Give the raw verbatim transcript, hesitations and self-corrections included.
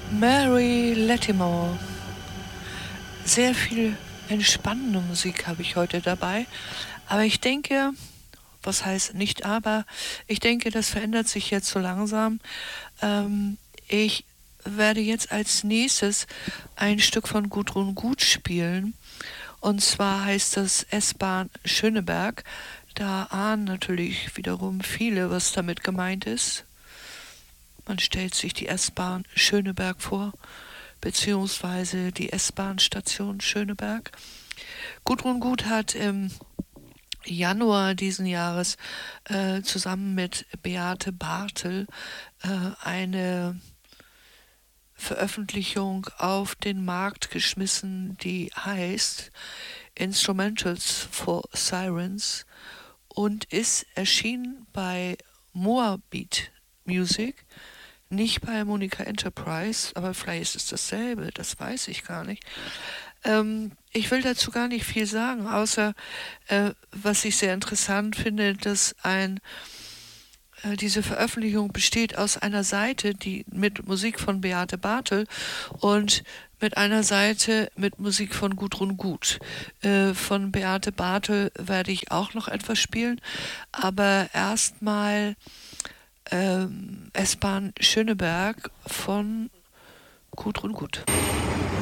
Mary Latimore. Sehr viel entspannende Musik habe ich heute dabei. Aber ich denke, was heißt nicht aber, ich denke, das verändert sich jetzt so langsam. Ähm, ich werde jetzt als nächstes ein Stück von Gudrun Gut spielen. Und zwar heißt das S-Bahn Schöneberg. Da ahnen natürlich wiederum viele, was damit gemeint ist. Man stellt sich die S-Bahn Schöneberg vor, beziehungsweise die S-Bahn-Station Schöneberg. Gudrun Gut hat im Januar diesen Jahres äh, zusammen mit Beate Bartel äh, eine Veröffentlichung auf den Markt geschmissen, die heißt Instrumentals for Sirens und ist erschienen bei Moabit Music, nicht bei Monica Enterprise, aber vielleicht ist es dasselbe, das weiß ich gar nicht. Ähm, ich will dazu gar nicht viel sagen, außer äh, was ich sehr interessant finde, dass ein äh, diese Veröffentlichung besteht aus einer Seite, die mit Musik von Beate Bartel und mit einer Seite mit Musik von Gudrun Gut. Äh, von Beate Bartel werde ich auch noch etwas spielen, aber erstmal ähm, S-Bahn Schöneberg von Gudrun Gut.